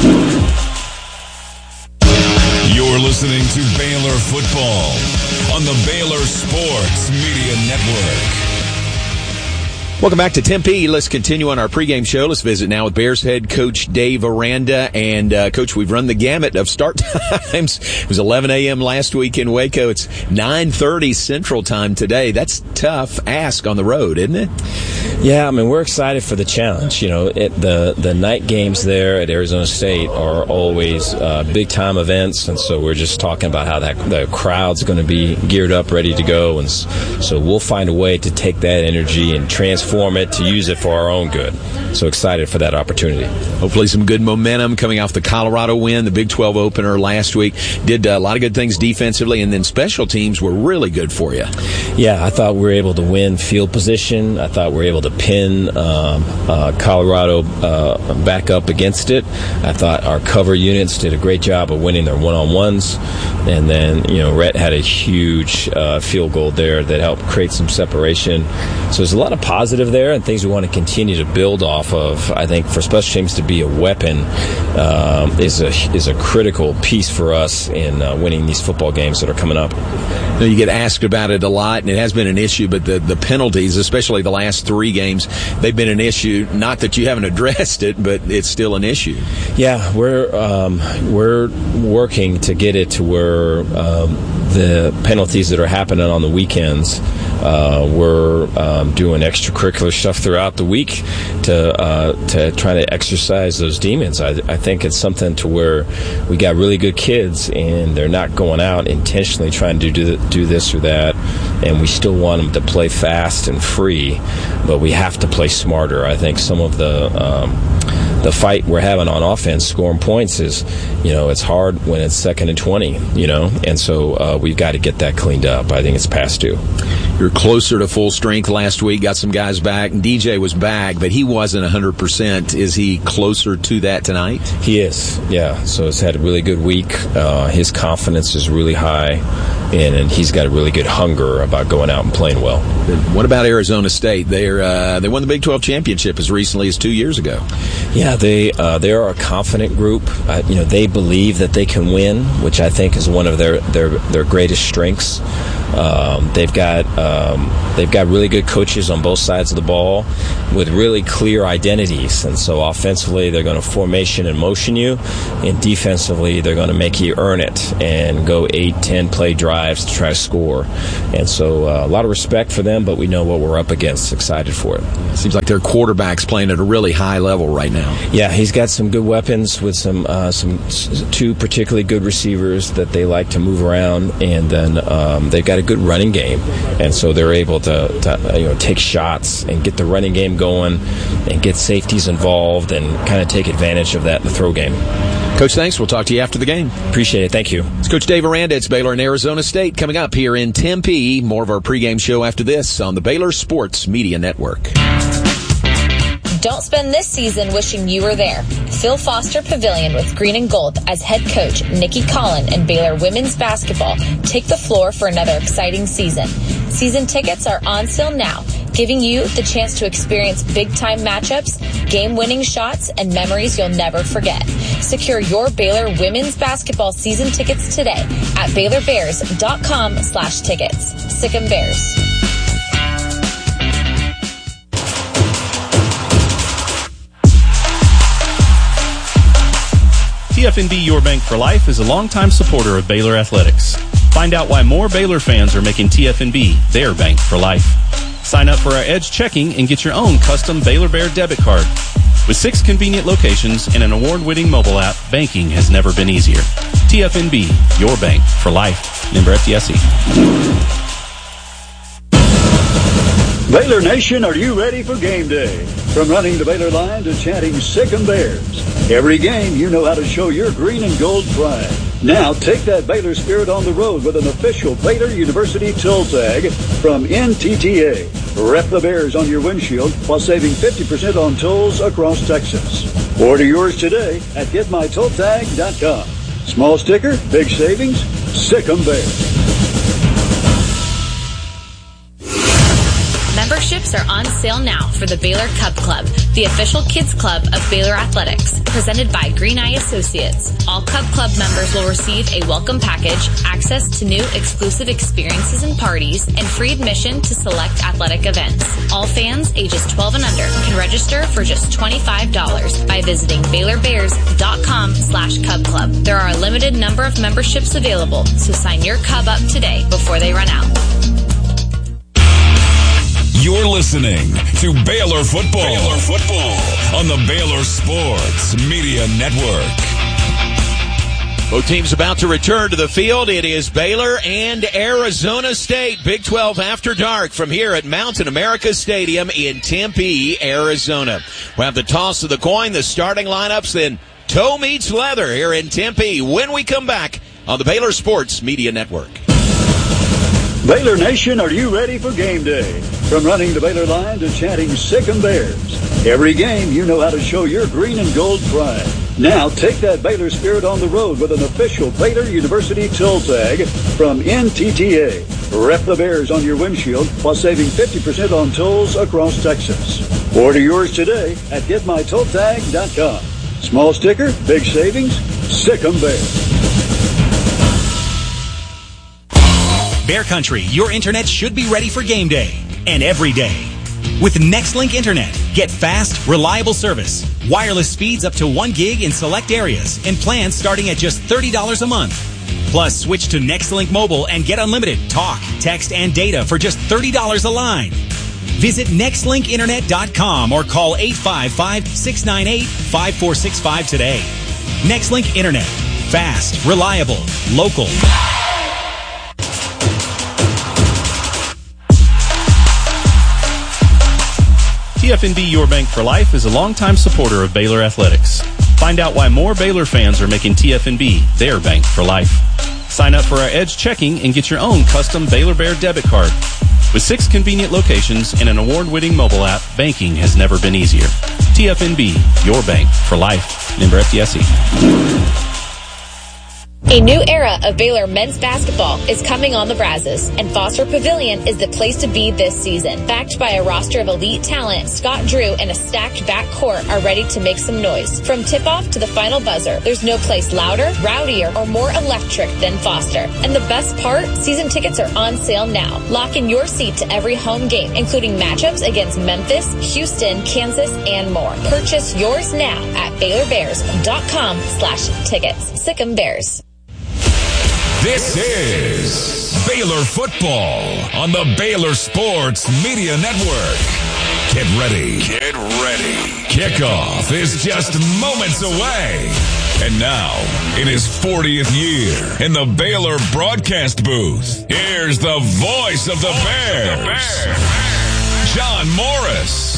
S2: You're listening to Baylor Football on the Baylor Sports Media Network.
S3: Welcome back to Tempe. Let's continue on our pregame show. Let's visit now with Bears head coach Dave Aranda. And, uh, Coach, we've run the gamut of start times. It was eleven a.m. last week in Waco. It's nine thirty Central Time today. That's tough ask on the road, isn't it?
S22: Yeah, I mean, we're excited for the challenge. You know, it, the, the night games there at Arizona State are always uh, big-time events, and so we're just talking about how that the crowd's going to be geared up, ready to go. And so we'll find a way to take that energy and transform it to use it for our own good. So excited for that opportunity.
S3: Hopefully some good momentum coming off the Colorado win, the Big twelve opener last week. Did a lot of good things defensively, and then special teams were really good for you.
S22: Yeah, I thought we were able to win field position. I thought we were able to pin um, uh, Colorado uh, back up against it. I thought our cover units did a great job of winning their one-on-ones. And then, you know, Rhett had a huge uh, field goal there that helped create some separation. So there's a lot of positive there and things we want to continue to build off of. I think for special teams to be a weapon um, is a is a critical piece for us in uh, winning these football games that are coming up.
S3: Now, you get asked about it a lot, and it has been an issue, but the, the penalties, especially the last three games, they've been an issue. Not that you haven't addressed it, but it's still an issue.
S22: Yeah, we're um, we're working to get it to where um, the penalties that are happening on the weekends Uh, we're um, doing extracurricular stuff throughout the week to uh, to try to exercise those demons. I, I think it's something to where we got really good kids, and they're not going out intentionally trying to do do this or that, and we still want them to play fast and free, but we have to play smarter. I think some of the um, the fight we're having on offense, scoring points, is, you know, it's hard when it's second and twenty, you know, and so uh, we've got to get that cleaned up. I think it's past due.
S3: You're closer to full strength last week, got some guys back. D J was back, but he wasn't one hundred percent. Is he closer to that tonight?
S22: He is, yeah. So he's had a really good week. Uh, his confidence is really high, and, and he's got a really good hunger about going out and playing well.
S3: What about Arizona State? They're, uh, they won the Big twelve championship as recently as two years ago.
S22: Yeah, they uh, they are a confident group. Uh, you know, they believe that they can win, which I think is one of their their, their greatest strengths. Um, they've got um, they've got really good coaches on both sides of the ball with really clear identities, and so offensively they're going to formation and motion you, and defensively they're going to make you earn it and go eight, ten play drives to try to score. And so uh, a lot of respect for them, but we know what we're up against. Excited for it.
S3: Seems like their quarterback's playing at a really high level right now.
S22: Yeah, he's got some good weapons with some uh, some two particularly good receivers that they like to move around, and then um, they've got a good running game, and so they're able to, to you know take shots and get the running game going and get safeties involved and kind of take advantage of that in the throw game.
S3: Coach, thanks. We'll talk to you after the game.
S22: Appreciate it. Thank you.
S3: It's Coach Dave Aranda. It's Baylor and Arizona State coming up here in Tempe. More of our pregame show after this on the Baylor Sports Media Network.
S7: Don't spend this season wishing you were there. Phil Foster Pavilion with green and gold as head coach Nikki Collin and Baylor women's basketball take the floor for another exciting season. Season tickets are on sale now, giving you the chance to experience big-time matchups, game-winning shots, and memories you'll never forget. Secure your Baylor women's basketball season tickets today at Baylor Bears dot com slash tickets. Sic 'em Bears.
S9: T F N B Your Bank for Life is a longtime supporter of Baylor Athletics. Find out why more Baylor fans are making T F N B their bank for life. Sign up for our Edge checking and get your own custom Baylor Bear debit card. With six convenient locations and an award-winning mobile app, banking has never been easier. T F N B, your bank for life. Member F D I C.
S21: Baylor Nation, are you ready for game day? From running the Baylor line to chanting Sic 'em Bears. Every game, you know how to show your green and gold pride. Now, take that Baylor spirit on the road with an official Baylor University toll tag from N T T A. Rep the Bears on your windshield while saving fifty percent on tolls across Texas. Order yours today at get my toll tag dot com. Small sticker, big savings, Sic 'em Bears.
S7: Memberships are on sale now for the Baylor Cub Club, the official kids club of Baylor Athletics, presented by Green Eye Associates. All Cub Club members will receive a welcome package, access to new exclusive experiences and parties, and free admission to select athletic events. All fans ages twelve and under can register for just twenty-five dollars by visiting Baylor Bears dot com slash Cub Club. There are a limited number of memberships available, so sign your Cub up today before they run out.
S2: You're listening to Baylor Football. Baylor Football on the Baylor Sports Media Network.
S3: Both teams about to return to the field. It is Baylor and Arizona State. Big twelve After Dark from here at Mountain America Stadium in Tempe, Arizona. We'll have the toss of the coin, the starting lineups, then toe meets leather here in Tempe when we come back on the Baylor Sports Media Network.
S21: Baylor Nation, are you ready for game day? From running the Baylor line to chanting Sic 'em Bears. Every game, you know how to show your green and gold pride. Now, take that Baylor spirit on the road with an official Baylor University toll tag from N T T A. Rep the Bears on your windshield while saving fifty percent on tolls across Texas. Order yours today at get my toll tag dot com. Small sticker, big savings, Sic 'em Bears.
S1: Bear Country, your internet should be ready for game day and every day. With Nextlink Internet, get fast, reliable service, wireless speeds up to one gig in select areas, and plans starting at just thirty dollars a month. Plus, switch to Nextlink Mobile and get unlimited talk, text, and data for just thirty dollars a line. Visit Nextlink Internet dot com or call eight five five, six nine eight, five four six five today. Nextlink Internet. Fast, reliable, local.
S9: T F N B Your Bank for Life is a longtime supporter of Baylor Athletics. Find out why more Baylor fans are making T F N B their bank for life. Sign up for our Edge checking and get your own custom Baylor Bear debit card. With six convenient locations and an award-winning mobile app, banking has never been easier. T F N B, your bank for life. Member F D I C.
S7: A new era of Baylor men's basketball is coming on the Brazos, and Foster Pavilion is the place to be this season. Backed by a roster of elite talent, Scott Drew and a stacked backcourt are ready to make some noise. From tip-off to the final buzzer, there's no place louder, rowdier, or more electric than Foster. And the best part, season tickets are on sale now. Lock in your seat to every home game, including matchups against Memphis, Houston, Kansas, and more. Purchase yours now at Baylor Bears dot com slash tickets. Sic 'em Bears.
S2: This is Baylor football on the Baylor Sports Media Network. Get ready. Get ready. Kickoff is just moments away. And now, in his fortieth year in the Baylor broadcast booth, here's the voice of the Bears, John Morris.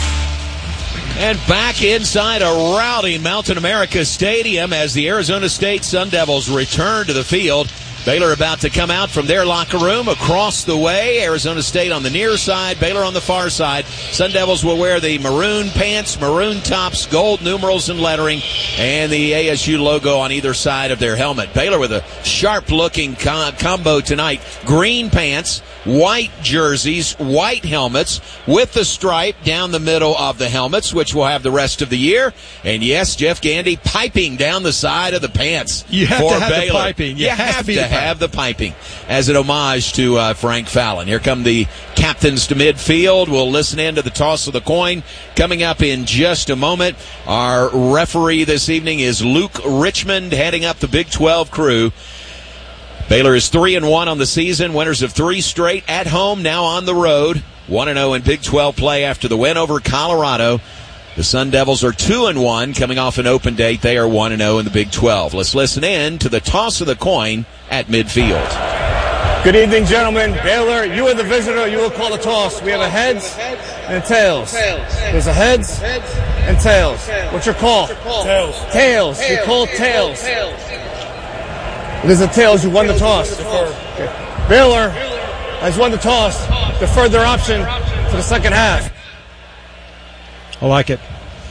S3: And back inside a rowdy Mountain America Stadium as the Arizona State Sun Devils return to the field. Baylor about to come out from their locker room across the way. Arizona State on the near side, Baylor on the far side. Sun Devils will wear the maroon pants, maroon tops, gold numerals and lettering, and the A S U logo on either side of their helmet. Baylor with a sharp-looking com- combo tonight. Green pants, white jerseys, white helmets with the stripe down the middle of the helmets, which we'll have the rest of the year. And yes, Jeff Gandy piping down the side of the pants.
S4: You have
S3: for
S4: to have
S3: Baylor.
S4: the piping.
S3: You, you have to, be to have the piping as an homage to uh, Frank Fallon. Here come the captains to midfield. We'll listen in to the toss of the coin coming up in just a moment. Our referee this evening is Luke Richmond, heading up the Big twelve crew. Baylor is three and one on the season, winners of three straight at home, now on the road. one and oh in Big twelve play after the win over Colorado. The Sun Devils are two and one coming off an open date. They are one and oh in the Big twelve. Let's listen in to the toss of the coin at midfield.
S5: Good evening, gentlemen. Baylor, you are the visitor. You will call the toss. We have a heads and a tails. There's a heads and tails. What's your call? Tails. Tails. You call tails. It is a tails. You won the toss. Okay. Baylor has won the toss. Deferred their option to the second half.
S4: I like it.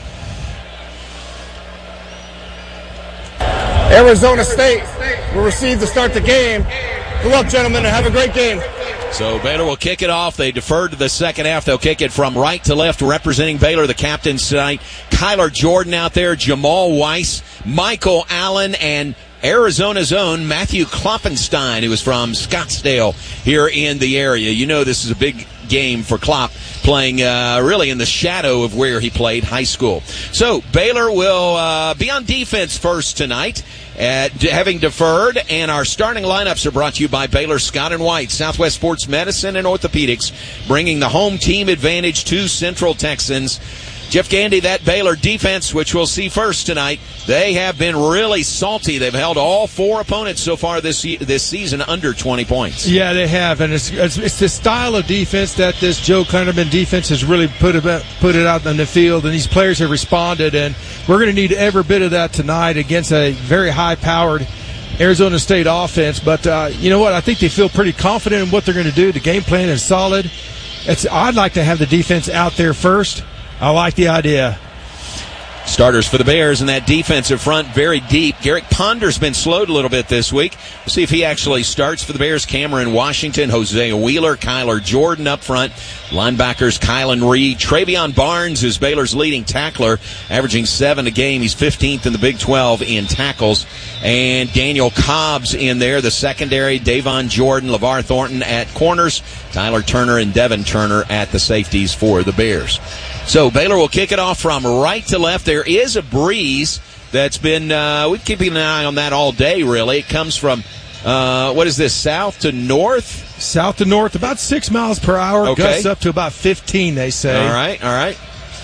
S5: Arizona State will receive to start the game. Good luck, gentlemen, and have a great game.
S3: So Baylor will kick it off. They deferred to the second half. They'll kick it from right to left, representing Baylor, the captains tonight. Kyler Jordan out there, Jamal Weiss, Michael Allen, and Arizona's own Matthew Kloppenstein, who is from Scottsdale here in the area. You know this is a big game for Klopp, playing uh, really in the shadow of where he played high school. So Baylor will uh, be on defense first tonight, at, having deferred, and our starting lineups are brought to you by Baylor Scott and White, Southwest Sports Medicine and Orthopedics, bringing the home team advantage to Central Texans. Jeff Gandy, that Baylor defense, which we'll see first tonight, they have been really salty. They've held all four opponents so far this this season under twenty points.
S4: Yeah, they have, and it's it's, it's the style of defense that this Joe Klinderman defense has really put it, put it out on the field, and these players have responded, and we're going to need every bit of that tonight against a very high-powered Arizona State offense. But uh, you know what? I think they feel pretty confident in what they're going to do. The game plan is solid. It's I'd like to have the defense out there first. I like the idea.
S3: Starters for the Bears in that defensive front, very deep. Garrick Ponder's been slowed a little bit this week. We'll see if he actually starts for the Bears. Cameron Washington, Hosea Wheeler, Kyler Jordan up front. Linebackers Kylan Reed. Travion Barnes is Baylor's leading tackler, averaging seven a game. He's fifteenth in the Big twelve in tackles. And Daniel Cobb's in there, the secondary. Davon Jordan, LeVar Thornton at corners. Tyler Turner and Devin Turner at the safeties for the Bears. So Baylor will kick it off from right to left. There is a breeze that's been, uh, we're keeping an eye on that all day, really. It comes from Uh, what is this, south to north?
S4: South to north, about six miles per hour.
S3: Okay.
S4: Gusts up to about fifteen, they say.
S3: All right, all right.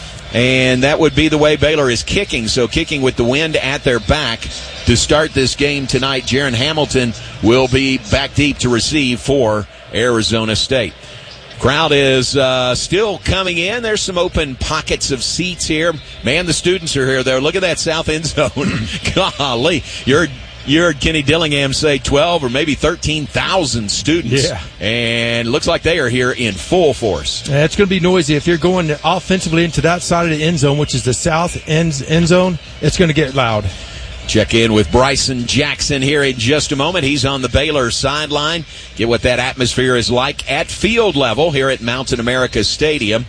S3: And that would be the way Baylor is kicking. So kicking with the wind at their back to start this game tonight. Jaron Hamilton will be back deep to receive for Arizona State. Crowd is uh, still coming in. There's some open pockets of seats here. Man, the students are here, though. Look at that south end zone. Golly. You're You heard Kenny Dillingham say twelve or maybe thirteen thousand students.
S4: Yeah.
S3: And it looks like they are here in full force.
S4: Yeah, it's going to be noisy. If you're going offensively into that side of the end zone, which is the south end, end zone, it's going to get loud.
S3: Check in with Bryson Jackson here in just a moment. He's on the Baylor sideline. Get what that atmosphere is like at field level here at Mountain America Stadium.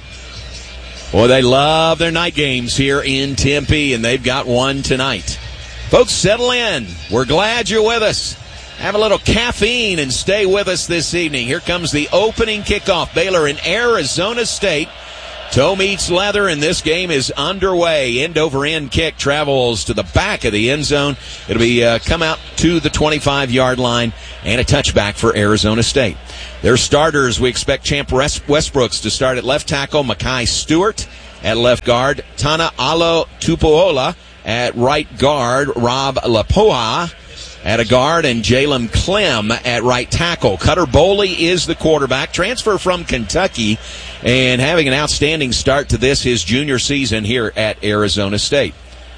S3: Boy, they love their night games here in Tempe, and they've got one tonight. Folks, settle in. We're glad you're with us. Have a little caffeine and stay with us this evening. Here comes the opening kickoff. Baylor and Arizona State. Toe meets leather, and this game is underway. End-over-end kick travels to the back of the end zone. It'll be uh, come out to the twenty-five-yard line and a touchback for Arizona State. Their starters, we expect Champ Westbrooks to start at left tackle, Makai Stewart at left guard, Tana Alo Tupuola at right guard, Rob Lapoa at a guard, and Jalen Clem at right tackle. Cutter Boley is the quarterback, transfer from Kentucky, and having an outstanding start to this, his junior season here at Arizona State.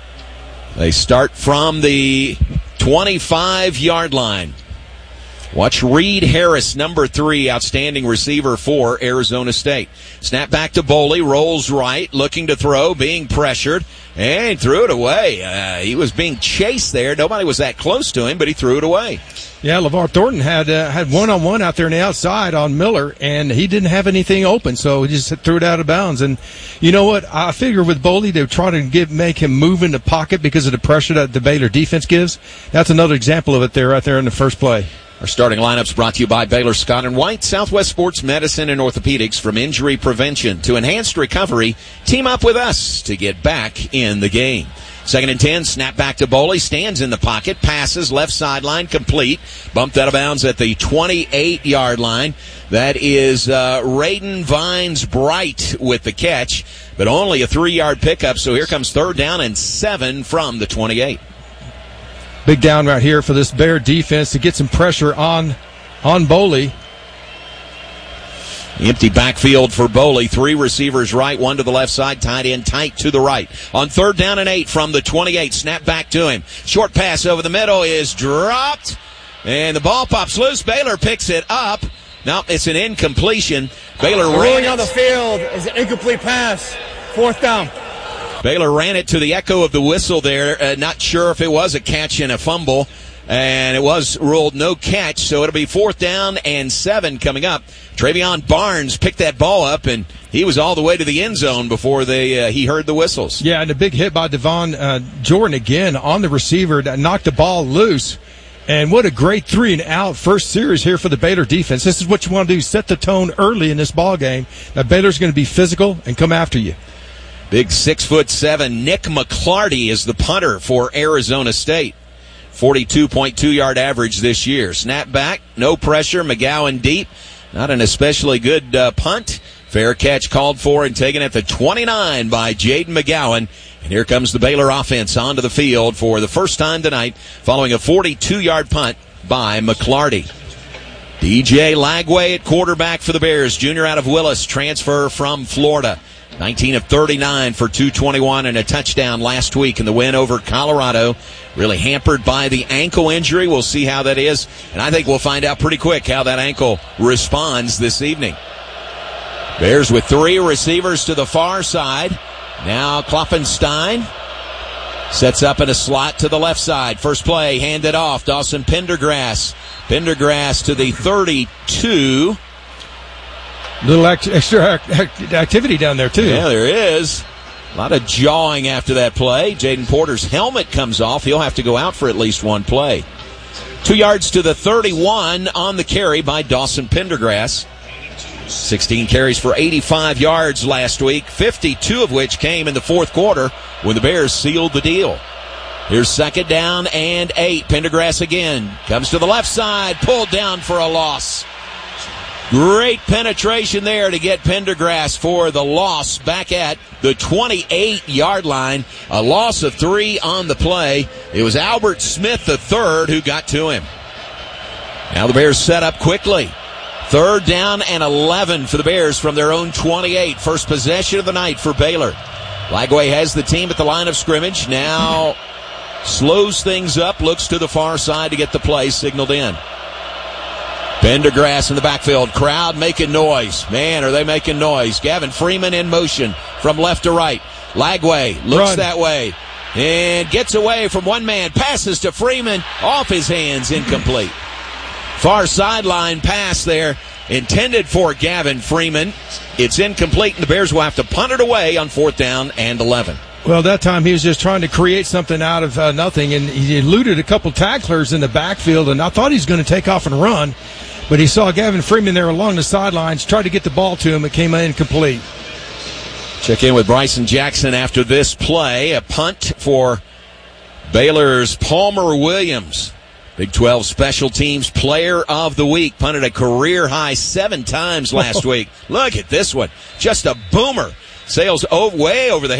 S3: They start from the twenty-five-yard line. Watch Reed Harris, number three, outstanding receiver for Arizona State. Snap back to Boley, rolls right, looking to throw, being pressured, and threw it away. Uh, he was being chased there. Nobody was that close to him, but he threw it away.
S4: Yeah, LeVar Thornton had uh, had one-on-one out there on the outside on Miller, and he didn't have anything open, so he just threw it out of bounds. And you know what? I figure with Boley, they're trying to give, make him move in the pocket because of the pressure that the Baylor defense gives. That's another example of it there right there in the first play.
S3: Our starting lineups brought to you by Baylor Scott and White, Southwest Sports Medicine and Orthopedics. From injury prevention to enhanced recovery, team up with us to get back in the game. Second and ten, snap back to Boley, stands in the pocket, passes, left sideline, complete. Bumped out of bounds at the twenty-eight-yard line. That is uh, Raiden Vines Bright with the catch, but only a three-yard pickup, so here comes third down and seven from the twenty-eight.
S4: Big down right here for this Bear defense to get some pressure on on Boley.
S3: Empty backfield for Boley. Three receivers right, one to the left side, tight end tight to the right. On third down and eight from the twenty-eight, snap back to him. Short pass over the middle is dropped, and the ball pops loose. Baylor picks it up. No, it's an incompletion. Baylor ran
S5: Rolling
S3: it.
S5: on the field is an incomplete pass. Fourth down.
S3: Baylor ran it to the echo of the whistle there. Uh, not sure if it was a catch and a fumble. And it was ruled no catch, so it'll be fourth down and seven coming up. Travion Barnes picked that ball up, and he was all the way to the end zone before they uh, he heard the whistles.
S4: Yeah, and a big hit by Devon uh, Jordan again on the receiver that knocked the ball loose. And what a great three and out first series here for the Baylor defense. This is what you want to do, set the tone early in this ball game. Now Baylor's going to be physical and come after you.
S3: Big six foot seven Nick McClarty is the punter for Arizona State. forty-two point two yard average this year. Snap back, no pressure, McGowan deep. Not an especially good uh, punt. Fair catch called for and taken at the twenty-nine by Jaden McGowan. And here comes the Baylor offense onto the field for the first time tonight following a forty-two yard punt by McClarty. D J Lagway at quarterback for the Bears. Junior out of Willis, transfer from Florida. nineteen of thirty-nine for two twenty-one and a touchdown last week in the win over Colorado. Really hampered by the ankle injury. We'll see how that is. And I think we'll find out pretty quick how that ankle responds this evening. Bears with three receivers to the far side. Now Kloppenstein sets up in a slot to the left side. First play, handed off. Dawson Pendergrass. Pendergrass to the thirty-two.
S4: Little act- extra act- activity down there, too.
S3: Yeah, there is. A lot of jawing after that play. Jaden Porter's helmet comes off. He'll have to go out for at least one play. Two yards to the thirty-one on the carry by Dawson Pendergrass. sixteen carries for eighty-five yards last week, fifty-two of which came in the fourth quarter when the Bears sealed the deal. Here's second down and eight. Pendergrass again. Comes to the left side. Pulled down for a loss. Great penetration there to get Pendergrass for the loss back at the twenty-eight-yard line. A loss of three on the play. It was Albert Smith the third who got to him. Now the Bears set up quickly. Third down and eleven for the Bears from their own twenty-eight. First possession of the night for Baylor. Lagway has the team at the line of scrimmage. Now slows things up, looks to the far side to get the play signaled in. Pendergrass in the backfield. Crowd making noise. Man, are they making noise. Gavin Freeman in motion from left to right. Lagway looks Run. that way and gets away from one man. Passes to Freeman. Off his hands. Incomplete. Far sideline pass there intended for Gavin Freeman. It's incomplete, and the Bears will have to punt it away on fourth down and eleven.
S4: Well, that time he was just trying to create something out of uh, nothing, and he eluded a couple tacklers in the backfield, and I thought he was going to take off and run, but he saw Gavin Freeman there along the sidelines, tried to get the ball to him. It came incomplete.
S3: Check in with Bryson Jackson after this play. A punt for Baylor's Palmer Williams. Big twelve Special Teams Player of the Week. Punted a career-high seven times last week. Look at this one. Just a boomer. Sails way over the head.